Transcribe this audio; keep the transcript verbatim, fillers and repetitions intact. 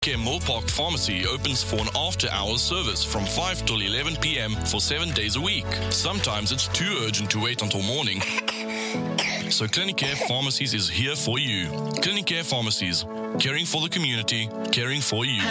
Care Millpark Pharmacy opens for an after-hours service from five till eleven p.m. for seven days a week. Sometimes it's too urgent to wait until morning. So Clinicare Pharmacies is here for you. Clinicare Pharmacies, caring for the community, caring for you.